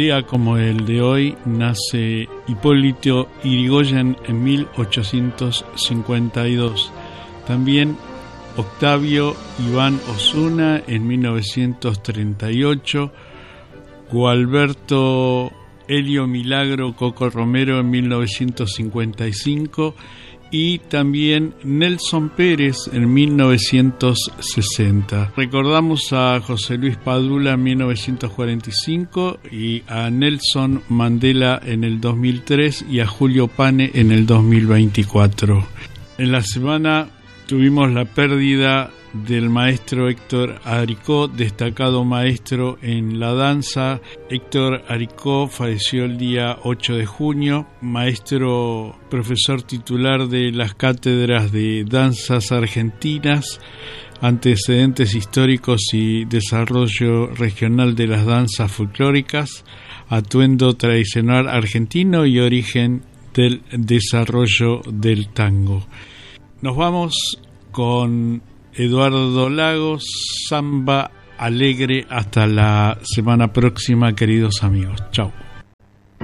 día como el de hoy nace Hipólito Yrigoyen en 1852. También Octavio Iván Osuna en 1938. Gualberto Helio Milagro Coco Romero en 1955. Y también Nelson Pérez en 1960. Recordamos a José Luis Padula en 1945 y a Nelson Mandela en el 2003 y a Julio Pane en el 2024. En la semana tuvimos la pérdida del maestro Héctor Aricó, destacado maestro en la danza. Héctor Aricó falleció el día 8 de junio, maestro, profesor titular de las cátedras de danzas argentinas, antecedentes históricos y desarrollo regional de las danzas folclóricas, atuendo tradicional argentino y origen del desarrollo del tango. Nos vamos con Eduardo Lagos, Samba Alegre. Hasta la semana próxima, queridos amigos. Chao.